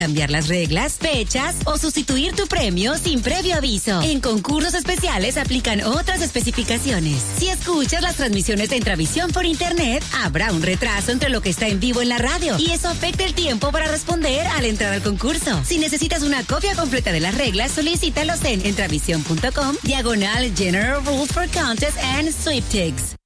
cambiar las reglas, fechas o sustituir tu premio sin previo aviso. En concursos especiales aplican otras especificaciones. Si escuchas las transmisiones de Intravisión por internet, habrá un retraso entre lo que está en vivo en la radio y eso afecta el tiempo para responder al entrar al concurso. Si necesitas una copia completa de las reglas, solicítalos en intravisión.com/General Rules for Contests and Sweepstakes.